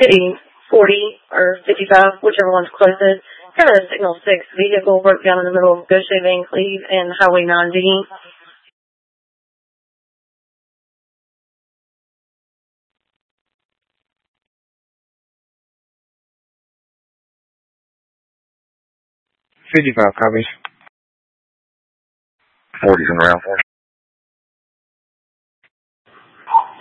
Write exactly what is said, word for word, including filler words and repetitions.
hitting forty or fifty-five, whichever one's closest. Kind of a Signal six vehicle broke down in the middle of Goshen Van Cleve and Highway ninety. fifty-five copies. forty's in round for